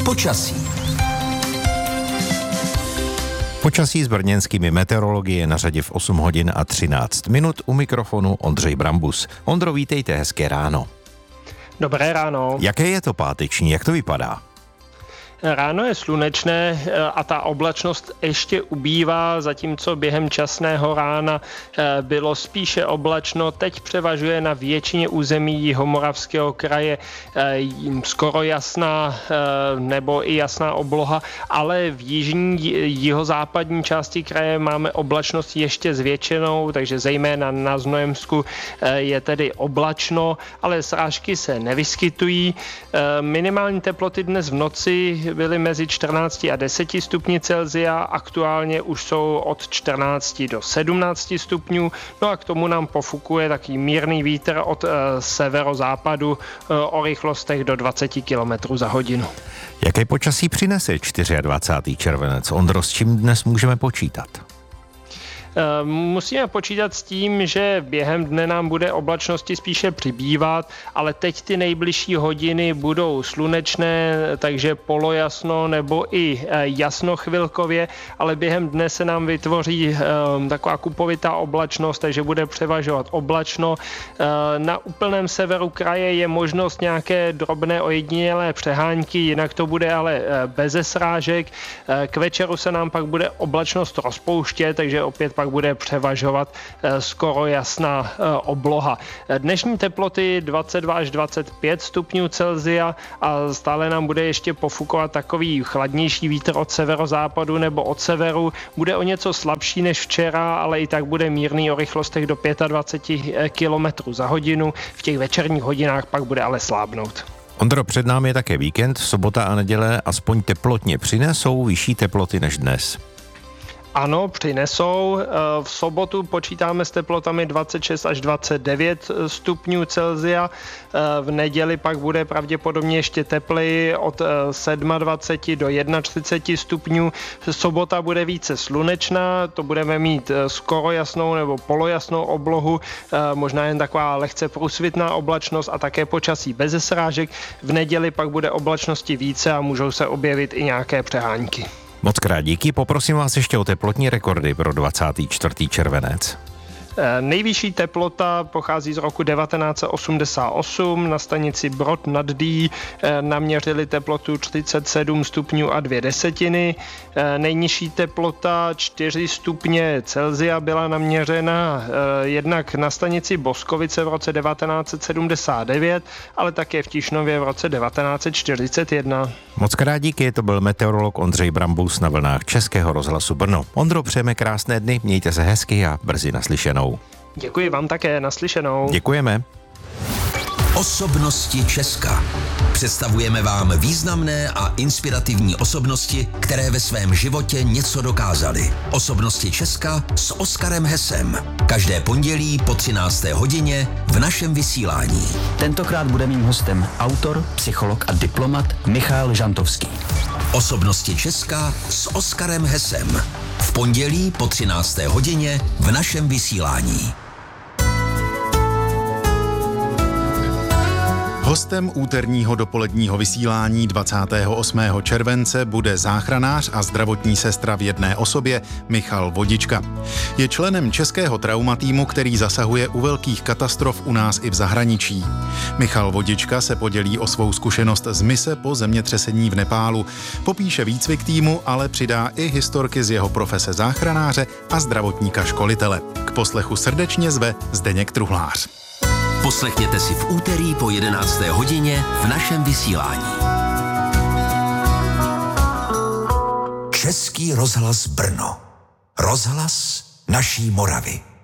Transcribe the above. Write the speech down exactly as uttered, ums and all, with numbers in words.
Počasí. Počasí s brněnskými meteorology je na řadě v osm hodin a třináct minut. U mikrofonu Ondřej Brambus. Ondro, vítejte, hezké ráno. Dobré ráno. Jaké je to páteční, jak to vypadá? Ráno je slunečné a ta oblačnost ještě ubývá, zatímco během časného rána bylo spíše oblačno. Teď převažuje na většině území Jihomoravského kraje skoro jasná nebo i jasná obloha, ale v jižní jihozápadní části kraje máme oblačnost ještě zvětšenou, takže zejména na Znojemsku je tedy oblačno, ale srážky se nevyskytují. Minimální teploty dnes v noci byly mezi čtrnácti a deseti stupni Celsia, aktuálně už jsou od čtrnácti do sedmnácti stupňů, no a k tomu nám pofukuje taký mírný vítr od e, severozápadu e, o rychlostech do dvacet kilometrů za hodinu. Jaké počasí přinese dvacátého čtvrtého červenec? Ondro, s čím dnes můžeme počítat? Musíme počítat s tím, že během dne nám bude oblačnosti spíše přibývat, ale teď ty nejbližší hodiny budou slunečné, takže polojasno nebo i jasno chvilkově, ale během dne se nám vytvoří taková kupovitá oblačnost, takže bude převažovat oblačno. Na úplném severu kraje je možnost nějaké drobné ojedinělé přehánky, jinak to bude ale beze srážek. K večeru se nám pak bude oblačnost rozpouštět, takže opět pak bude převažovat skoro jasná obloha. Dnešní teploty dvacet dva až dvacet pět stupňů Celsia a stále nám bude ještě pofukovat takový chladnější vítr od severozápadu nebo od severu. Bude o něco slabší než včera, ale i tak bude mírný o rychlostech do dvacet pět kilometrů za hodinu. V těch večerních hodinách pak bude ale slábnout. Ondro, před námi je také víkend, sobota a neděle aspoň teplotně přinesou vyšší teploty než dnes. Ano, přinesou. V sobotu počítáme s teplotami dvacet šest až dvacet devět stupňů Celsia. V neděli pak bude pravděpodobně ještě tepleji od dvacet sedm do třicet jedna stupňů. Sobota bude více slunečná, to budeme mít skoro jasnou nebo polojasnou oblohu, možná jen taková lehce průsvitná oblačnost a také počasí bez srážek. V neděli pak bude oblačnosti více a můžou se objevit i nějaké přehánky. Moc krát díky, poprosím vás ještě o teplotní rekordy pro dvacátého čtvrtého červenec. Nejvyšší teplota pochází z roku devatenáct set osmdesát osm. Na stanici Brod nad Dyjí naměřili teplotu třicet sedm stupňů a dvě desetiny. Nejnižší teplota čtyři stupně Celsia byla naměřena jednak na stanici Boskovice v roce devatenáct set sedmdesát devět, ale také v Tišnově v roce devatenáct set čtyřicet jedna. Moc krát díky, to byl meteorolog Ondřej Brambus na vlnách Českého rozhlasu Brno. Ondro, přejeme krásné dny, mějte se hezky a brzy naslyšenou. Děkuji vám také, naslyšenou. Děkujeme. Osobnosti Česka. Představujeme vám významné a inspirativní osobnosti, které ve svém životě něco dokázaly. Osobnosti Česka s Oskarem Hesem. Každé pondělí po třinácté hodině v našem vysílání. Tentokrát bude mým hostem autor, psycholog a diplomat Michal Žantovský. Osobnosti Česka s Oskarem Hesem. V pondělí po třinácté hodině v našem vysílání. Hostem úterního dopoledního vysílání dvacátého osmého července bude záchranář a zdravotní sestra v jedné osobě Michal Vodička. Je členem českého traumatýmu, který zasahuje u velkých katastrof u nás i v zahraničí. Michal Vodička se podělí o svou zkušenost z mise po zemětřesení v Nepálu. Popíše výcvik týmu, ale přidá i historky z jeho profese záchranáře a zdravotníka školitele. K poslechu srdečně zve Zdeněk Truhlář. Poslechněte si v úterý po jedenácté hodině v našem vysílání. Český rozhlas Brno. Rozhlas naší Moravy.